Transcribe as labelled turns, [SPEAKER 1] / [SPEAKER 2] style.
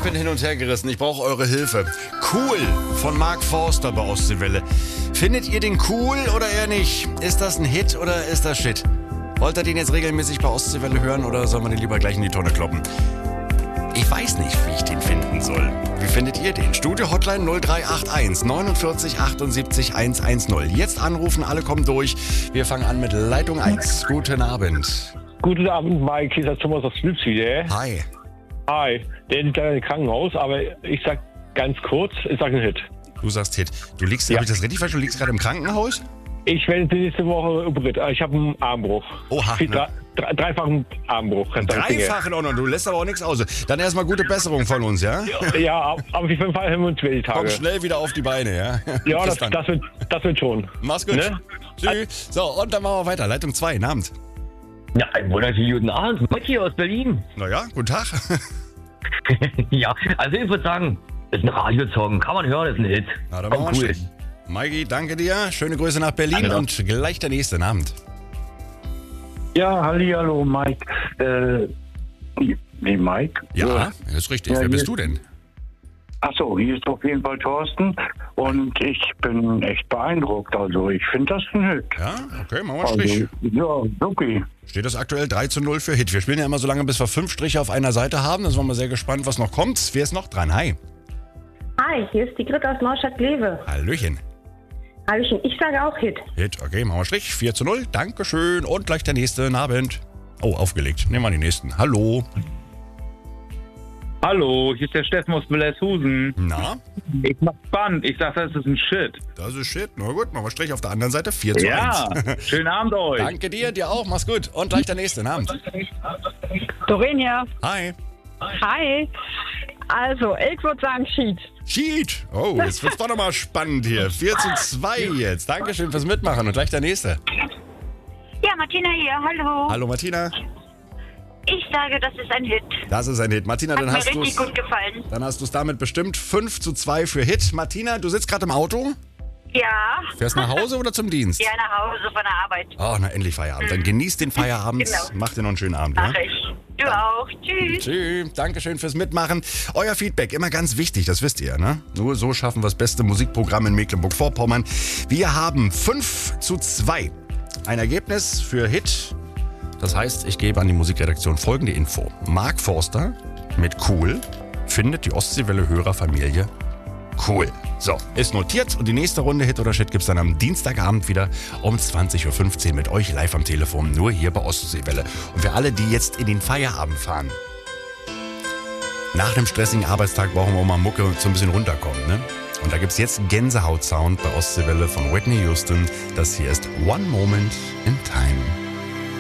[SPEAKER 1] bin hin und her gerissen. Ich brauche eure Hilfe. Cool von Mark Forster bei Ostseewelle. Findet ihr den cool oder eher nicht? Ist das ein Hit oder ist das Shit? Wollt ihr den jetzt regelmäßig bei Ostseewelle hören oder soll man den lieber gleich in die Tonne kloppen? Ich weiß nicht, wie ich den finden soll. Wie findet ihr den? Studio Hotline 0381 49 78 110. Jetzt anrufen, alle kommen durch. Wir fangen an mit Leitung 1. Guten Abend.
[SPEAKER 2] Guten Abend, Mike. Hier ist der Thomas aus Lübsig.
[SPEAKER 1] Hi.
[SPEAKER 2] Hi. Der liegt leider im Krankenhaus, aber ich sag ganz kurz, ich sag einen Hit.
[SPEAKER 1] Du sagst Hit. Du liegst,
[SPEAKER 2] Ja.
[SPEAKER 1] Habe ich das richtig verstanden? Du liegst gerade im Krankenhaus?
[SPEAKER 2] Ich werde nächste Woche operiert. Ich habe einen Armbruch.
[SPEAKER 1] Oha, ne?
[SPEAKER 2] Dreifachen Armbruch.
[SPEAKER 1] Dreifachen auch noch. Du lässt aber auch nichts aus. Dann erstmal gute Besserung von uns, ja?
[SPEAKER 2] Ja, auf jeden Fall haben wir uns die Tage.
[SPEAKER 1] Komm schnell wieder auf die Beine, ja?
[SPEAKER 2] Ja,
[SPEAKER 1] Bis
[SPEAKER 2] das
[SPEAKER 1] dann.
[SPEAKER 2] wird schon.
[SPEAKER 1] Mach's gut.
[SPEAKER 2] Ne?
[SPEAKER 1] Tschüss. So, und dann machen wir weiter. Leitung 2, guten Abend.
[SPEAKER 3] Ja, einen wunderschönen guten Abend. Mike hier aus Berlin.
[SPEAKER 1] Naja, guten Tag.
[SPEAKER 3] Ja, also ich würde sagen, ist ein Radiosong. Kann man hören, ist ein Hit.
[SPEAKER 1] Na, dann
[SPEAKER 3] Kommt
[SPEAKER 1] machen wir
[SPEAKER 3] cool.
[SPEAKER 1] Strich. Maigi, danke dir. Schöne Grüße nach Berlin
[SPEAKER 3] Danke.
[SPEAKER 1] und gleich der nächste Abend.
[SPEAKER 4] Ja, hallihallo, Mike. Nee, Mike?
[SPEAKER 1] Ja, das ist richtig.
[SPEAKER 4] Ja,
[SPEAKER 1] Wer bist
[SPEAKER 4] hier-
[SPEAKER 1] du denn?
[SPEAKER 4] Achso, hier ist auf jeden Fall Thorsten und ich bin echt beeindruckt. Also ich finde das ein Hit.
[SPEAKER 1] Ja, okay, machen wir Strich.
[SPEAKER 4] Also, ja, okay.
[SPEAKER 1] Steht das aktuell 3:0 für Hit. Wir spielen ja immer so lange, bis wir 5 Striche auf einer Seite haben. Da sind wir mal sehr gespannt, was noch kommt. Wer ist noch dran? Hi.
[SPEAKER 5] Hi, hier ist die Grit aus Neustadt-Glewe.
[SPEAKER 1] Hallöchen.
[SPEAKER 5] Hallöchen, ich sage auch Hit.
[SPEAKER 1] Hit, okay, machen wir Strich. 4:0. Dankeschön. Und gleich der nächste Abend. Oh, aufgelegt. Nehmen wir die nächsten. Hallo.
[SPEAKER 6] Hallo, hier ist der Steffen aus Belleshusen.
[SPEAKER 1] Na,
[SPEAKER 6] Ich mach spannend. Ich sag, das ist ein Shit.
[SPEAKER 1] das ist Shit. Na gut, machen wir Strich auf der anderen Seite. 4:1.
[SPEAKER 6] Ja, schönen Abend euch.
[SPEAKER 1] Danke dir auch. Mach's gut. Und gleich der nächste Abend.
[SPEAKER 7] Doreen hier.
[SPEAKER 1] Hi.
[SPEAKER 7] Hi. Also, ich würde sagen Sheet.
[SPEAKER 1] Cheat. Oh, jetzt wird's doch nochmal spannend hier. 4:2 jetzt. Dankeschön fürs Mitmachen. Und gleich der nächste.
[SPEAKER 8] Ja, Martina hier, hallo.
[SPEAKER 1] Hallo Martina.
[SPEAKER 8] Ich sage, das ist ein Hit.
[SPEAKER 1] Das ist ein Hit. Martina,
[SPEAKER 8] Hat
[SPEAKER 1] dann
[SPEAKER 8] mir
[SPEAKER 1] hast
[SPEAKER 8] richtig
[SPEAKER 1] du's.
[SPEAKER 8] gut gefallen.
[SPEAKER 1] Dann hast du es damit bestimmt 5:2 für Hit. Martina, du sitzt gerade im Auto?
[SPEAKER 8] Ja.
[SPEAKER 1] Fährst nach Hause oder zum Dienst?
[SPEAKER 8] Ja, nach Hause von der Arbeit.
[SPEAKER 1] Oh, na endlich Feierabend. Dann genieß den Feierabend.
[SPEAKER 8] Genau.
[SPEAKER 1] Mach dir noch einen schönen Abend.
[SPEAKER 8] Mach
[SPEAKER 1] Ja?
[SPEAKER 8] ich. Du auch. Tschüss.
[SPEAKER 1] Tschüss. Dankeschön fürs Mitmachen. Euer Feedback, immer ganz wichtig, das wisst ihr, ne? Nur so schaffen wir das beste Musikprogramm in Mecklenburg-Vorpommern. Wir haben 5:2. Ein Ergebnis für Hit. Das heißt, ich gebe an die Musikredaktion folgende Info. Mark Forster mit Cool findet die Ostseewelle-Hörerfamilie cool. So, ist notiert und die nächste Runde Hit oder Shit gibt's dann am Dienstagabend wieder um 20:15 Uhr mit euch live am Telefon, nur hier bei Ostseewelle. Und für alle, die jetzt in den Feierabend fahren, nach einem stressigen Arbeitstag brauchen wir auch mal Mucke und so ein bisschen runterkommen, ne? Und da gibt's jetzt Gänsehaut-Sound bei Ostseewelle von Whitney Houston. Das hier ist One Moment in Time.